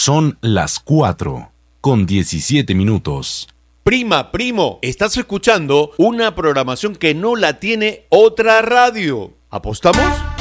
Son las 4:17. Prima, primo, estás escuchando una programación que no la tiene otra radio. ¿Apostamos?